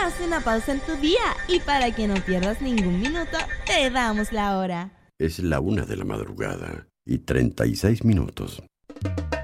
Haz una pausa en tu día y para que no pierdas ningún minuto, te damos la hora. Es la 1 de la madrugada y 36 minutos.